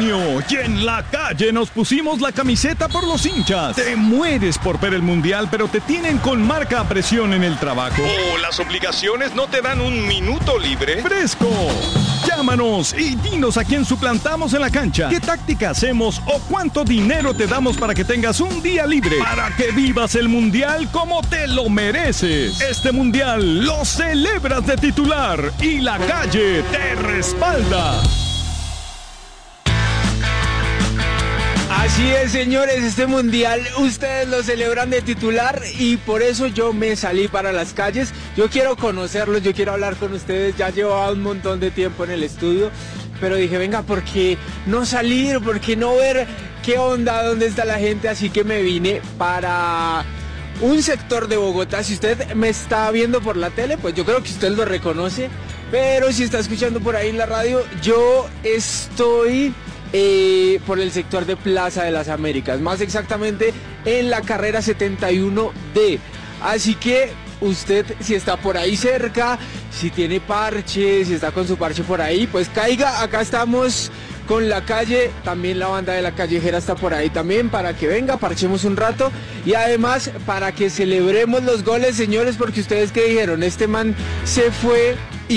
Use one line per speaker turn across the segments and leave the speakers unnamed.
año y en la calle nos pusimos la camiseta por los hinchas. Te mueres por ver el mundial, pero te tienen con marca a presión en el trabajo. ¿O las obligaciones no te dan un minuto libre? ¡Fresco! Llámanos y dinos a quién suplantamos en la cancha, qué táctica hacemos o cuánto dinero te damos para que tengas un día libre, para que vivas el mundial como te lo mereces. Este mundial lo celebras de titular y la calle te respalda.
Así es, señores, este mundial ustedes lo celebran de titular y por eso yo me salí para las calles. Yo quiero conocerlos, yo quiero hablar con ustedes, ya llevaba un montón de tiempo en el estudio, pero dije, venga, ¿por qué no salir? ¿Por qué no ver qué onda, dónde está la gente? Así que me vine para un sector de Bogotá. Si usted me está viendo por la tele, pues yo creo que usted lo reconoce, pero si está escuchando por ahí en la radio, yo estoy por el sector de Plaza de las Américas, más exactamente en la carrera 71D. Así que usted, si está por ahí cerca, si tiene parche, si está con su parche por ahí, pues caiga. Acá estamos con la calle, también la banda de La Callejera está por ahí también, para que venga, parchemos un rato y además para que celebremos los goles, señores, porque ustedes que dijeron, este man se fue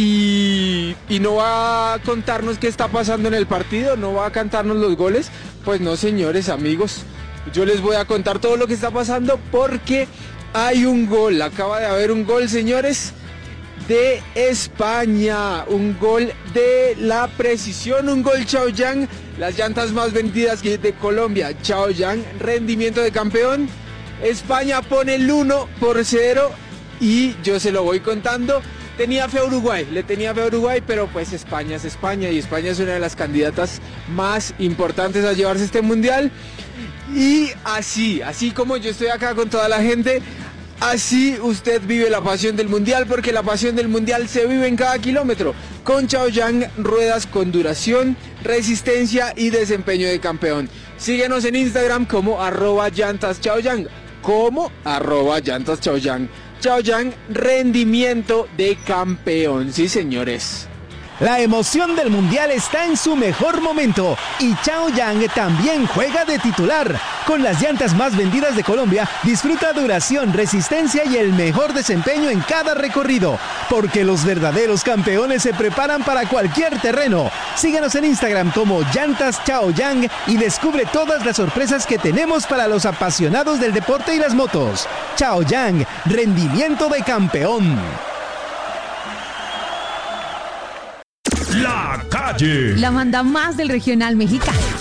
y no va a contarnos qué está pasando en el partido, no va a cantarnos los goles. Pues no, señores, amigos, yo les voy a contar todo lo que está pasando porque hay un gol, acaba de haber un gol, señores, de España, un gol de La Precisión, un gol Chaoyang, las llantas más vendidas de Colombia, Chaoyang, rendimiento de campeón. España pone el 1-0 y yo se lo voy contando. Tenía fe a Uruguay, le tenía fe a Uruguay, pero pues España es España y España es una de las candidatas más importantes a llevarse este mundial. Y así como yo estoy acá con toda la gente, así usted vive la pasión del mundial, porque la pasión del mundial se vive en cada kilómetro. Con Chaoyang, ruedas con duración, resistencia y desempeño de campeón. Síguenos en Instagram como @llantaschaoyang, @llantaschaoyang. Chaoyang, rendimiento de campeón, sí, señores.
La emoción del mundial está en su mejor momento y Chaoyang también juega de titular. Con las llantas más vendidas de Colombia, disfruta duración, resistencia y el mejor desempeño en cada recorrido, porque los verdaderos campeones se preparan para cualquier terreno. Síguenos en Instagram como Llantas Chaoyang y descubre todas las sorpresas que tenemos para los apasionados del deporte y las motos. Chaoyang, rendimiento de campeón.
La calle.
La banda más del regional mexicano.